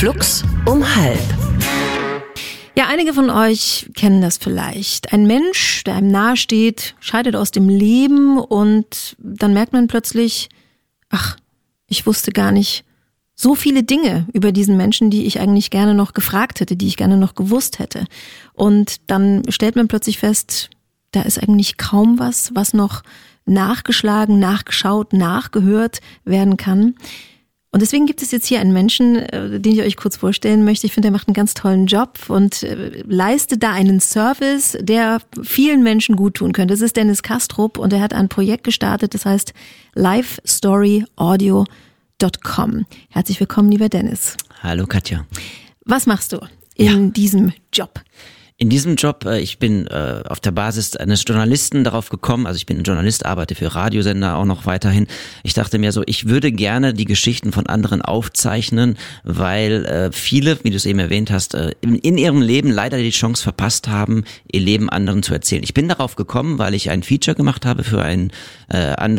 Flux um halb. Ja, einige von euch kennen das vielleicht. Ein Mensch, der einem nahesteht, scheidet aus dem Leben und dann merkt man plötzlich, ach, ich wusste gar nicht so viele Dinge über diesen Menschen, die ich eigentlich gerne noch gefragt hätte, die ich gerne noch gewusst hätte. Und dann stellt man plötzlich fest, da ist eigentlich kaum was noch nachgeschlagen, nachgeschaut, nachgehört werden kann. Und deswegen gibt es jetzt hier einen Menschen, den ich euch kurz vorstellen möchte. Ich finde, der macht einen ganz tollen Job und leistet da einen Service, der vielen Menschen gut tun könnte. Das ist Dennis Kastrup und er hat ein Projekt gestartet, das heißt LifeStoryAudio.com. Herzlich willkommen, lieber Dennis. Hallo Katja. Was machst du in diesem Job? In diesem Job, ich bin auf der Basis eines Journalisten darauf gekommen, also ich bin ein Journalist, arbeite für Radiosender auch noch weiterhin. Ich dachte mir so, ich würde gerne die Geschichten von anderen aufzeichnen, weil viele, wie du es eben erwähnt hast, in ihrem Leben leider die Chance verpasst haben, ihr Leben anderen zu erzählen. Ich bin darauf gekommen, weil ich ein Feature gemacht habe für einen